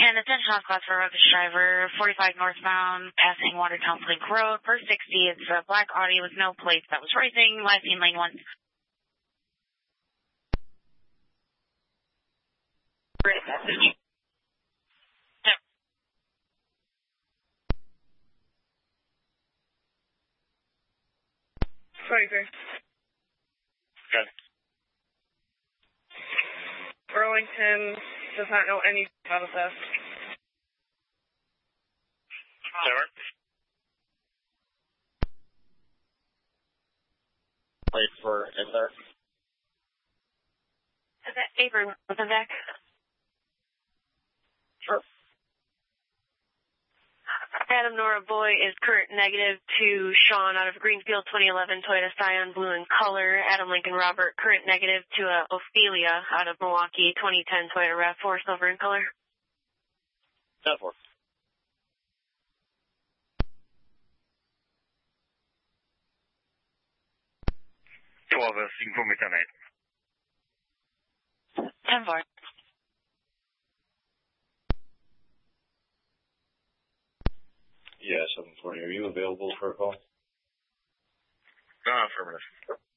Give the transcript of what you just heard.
And attention hot class for rubbish driver, 45 northbound, passing Watertown Link Road, per 60. It's a black Audi with no plates that was racing, last seen lane 1. Great message. Striker. Okay. Burlington does not know anything about this. Sir? Wait for Hitler. Is that Avery back? Sure. Adam Nora Boy is current negative to Sean out of Greenfield 2011 Toyota Scion blue in color. Adam Lincoln Robert current negative to Ophelia out of Milwaukee 2010 Toyota RAV4 silver in color. 10-4. You can put me 10-8. 10-4. Yeah, 740. Are you available for a call? Affirmative.